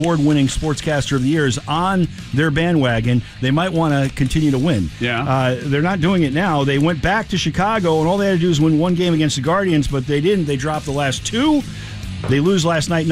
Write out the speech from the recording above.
award-winning sportscaster of the year is on their bandwagon, they might want to continue to win. Yeah. They're not doing it now. They went back to Chicago, and all they had to do was win one game against the Guardians, but they didn't. They dropped the last two. They lose last night